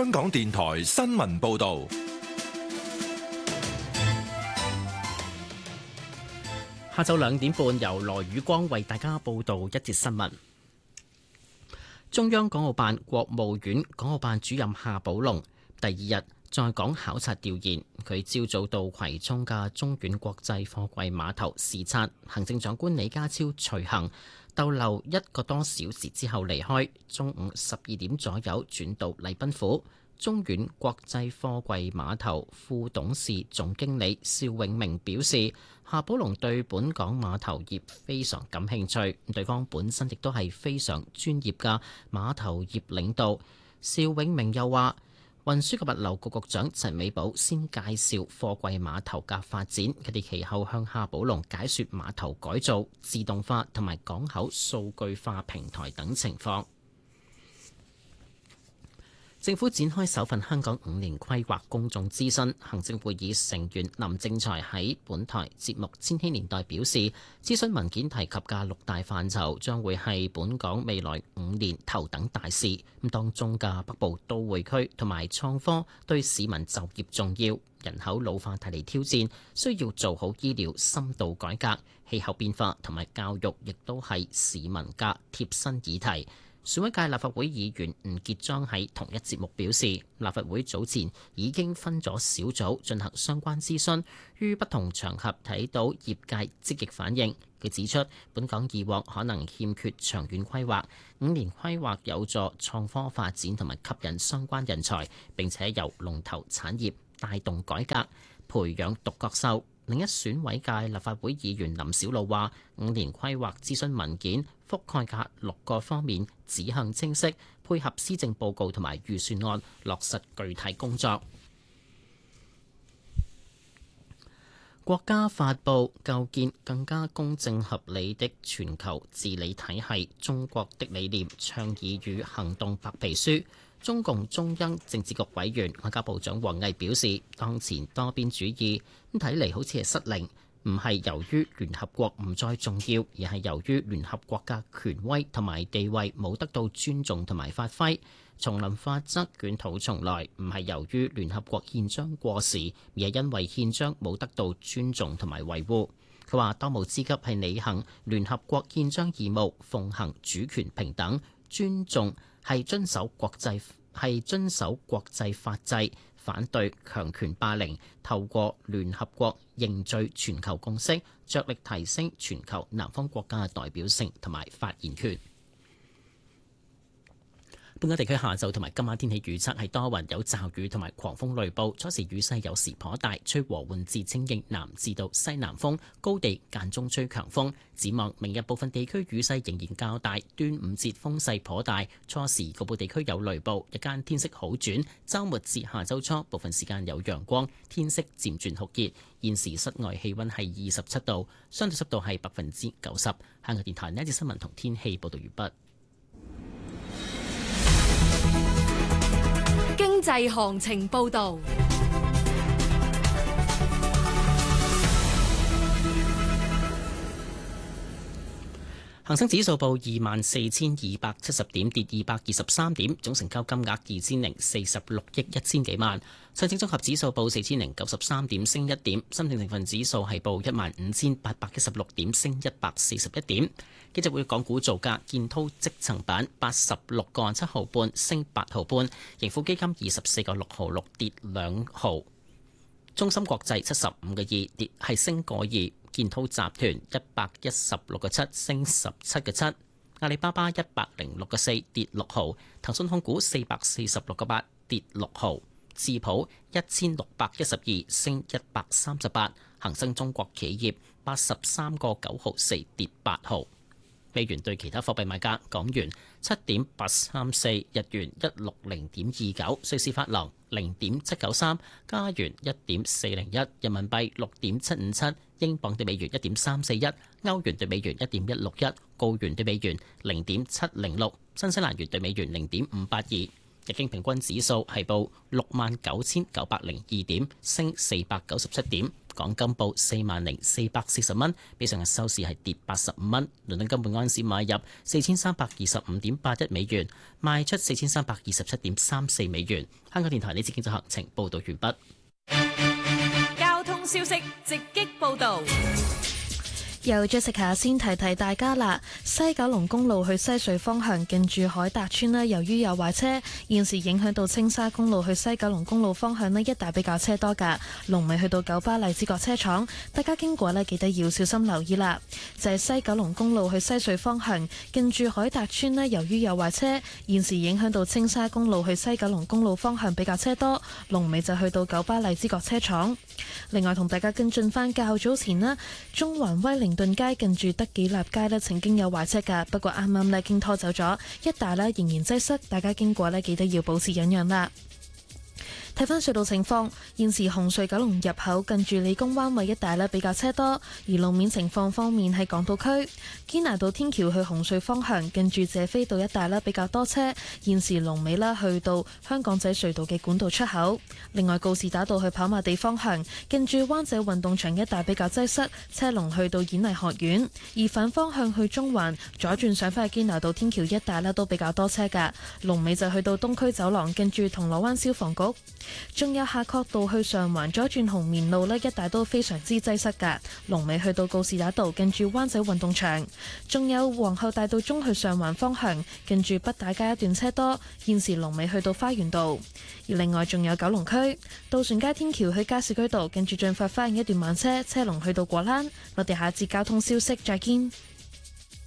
香港電台新聞報道。 下晝2點半，由羅宇光為大家報道一節新聞。中央港澳辦國務院港澳辦主任夏寶龍第2日在港考察調研，佢朝早到葵涌嘅中遠國際貨櫃碼頭視察，行政長官李家超隨行逗留1個多小時之後離開，中午12點左右轉到禮賓府。中遠國際貨櫃碼頭副董事總經理邵永明表示，夏寶龍對本港碼頭業非常感興趣，對方本身亦都係非常專業嘅碼頭業領導。邵永明又話，運輸及物流局局長陳美寶先介紹貨櫃碼頭嘅發展，佢哋其後向夏寶龍解說碼頭改造、自動化同埋港口數據化平台等情況。政府展開首份香港5年規劃公眾諮詢，行政會議成員林正財喺本台節目《千禧年代》表示，諮詢文件提及嘅6大範疇將會係本港未來5年頭等大事。咁當中嘅北部都會區同埋創科對市民就業重要，人口老化帶嚟挑戰，需要做好醫療深度改革，氣候變化同埋教育亦都係市民嘅貼身議題。選委界立法會議員吳傑莊喺同一節目表示，立法會早前已經分咗小組進行相關諮詢，於不同場合睇到業界積極反應。佢指出，本港以往可能欠缺長遠規劃，5年規劃有助創科發展同埋吸引相關人才，並且由龍頭產業帶動改革，培養獨角獸。另一選委界立法會議員林筱魯話：5年規劃諮詢文件覆蓋嘅6個方面指向清晰，配合施政報告同埋預算案落實具體工作。國家發布構建更加公正合理的全球治理體系中國的理念倡議與行動白皮書。中共中央政治局委員外交部長王毅表示，當前多邊主義睇嚟好似係失靈，唔係由於聯合國唔再重要，而係由於聯合國嘅權威同埋地位冇得到尊重同埋發揮。叢林法則捲土重來，唔係由於聯合國憲章過時，而係因為憲章冇得到尊重同埋維護。佢話，當務之急係履行聯合國憲章義務，奉行主權平等、尊重，係遵守國際法制，反對強權霸凌，透過聯合國凝聚全球共識，着力提升全球南方國家嘅代表性同埋發言權。本港地區下晝同埋今晚天氣預測係多雲有驟雨同埋狂風雷暴，初時雨勢有時頗大，吹和緩至清勁南至到西南風，高地間中吹強風。展望明日部分地區雨勢仍然較大，端午節風勢頗大，初時局部地區有雷暴，日間天色好轉，週末至下週初部分時間有陽光，天色漸轉酷熱。現時室外氣溫係27度，相對濕度係90%。香港電台呢一節新聞同天氣報道完畢。 經濟行情報道。 恒生指數報24,270點，跌223點，總成交金額2046億1000幾萬。上證綜合指數報4093點，升1點。深證成分指數係報15816點，升141點。記者會港股造價，建滔積層板86個7毫半，升8毫半。盈富基金24個6毫6，跌2毫。中芯國際75個2，跌係升個2。建滔集團116個7，升17個7。阿里巴巴106個4，跌6毫。騰訊控股446個8，跌6毫。智普1612，升138。恒生中國企業83個9毫4，跌8毫。美元對其他貨幣賣價：港元7.834，日元160.29，瑞士法郎0.793，加元1.401，人民幣6.757，英鎊對美元1.341，歐元對美元1.161，澳元對美元0.706，新西蘭元對美元0.582。 日經平均指數係報69,902點，升497點。港金報40,440蚊，比上日收市係跌85蚊。倫敦金每安士買入4325.81美元，賣出4327.34美元。香港電台呢節經濟行情報道完畢。 交通消息直擊報道。 由 Jessica 先提提大家啦，西九龍公路去西隧方向近住海達村呢，由於有壞車，現時影響到青沙公路去西九龍公路方向呢，一帶比較車多㗎，龍尾去到九巴荔枝角車廠，大家經過呢，記得要小心留意啦。就係西九龍公路去西隧方向近住海達村呢，由於有壞車，現時影響到青沙公路去西九龍公路方向比較車多，龍尾就去到九巴荔枝角車廠。另外同大家跟進返較早前呢，中環威靈頓街近住德己立街呢曾經有壞車㗎，不過啱啱呢經拖走咗，一帶呢仍然擠塞，大家經過呢記得要保持忍讓啦。睇返隧道情況，現時紅隧九龍入口近住理工灣位一帶呢比較車多，而路面情況方面喺港島區堅拿道天橋去紅隧方向近住謝斐道一帶呢比較多車，現時龍尾啦去到香港仔隧道嘅管道出口。另外告士打道去跑馬地方向近住灣仔運動場一帶比較擠塞，車龍去到演藝學院，而反方向去中環左轉上返去堅拿道天橋一帶呢都比較多車㗎，龍尾就去到東區走廊近住銅鑼灣消防局。仲有夏慤道去上環左轉紅棉路呢一帶都非常之擠塞㗎，龍尾去到告士打道近住灣仔運動場。仲有皇后大道中去上環方向近住北大街一段車多，現時龍尾去到花園道。而另外仲有九龍區渡船街天橋去加士居道近住駿發花園一段慢車，車龍去到果欄。我哋下一節交通消息再見。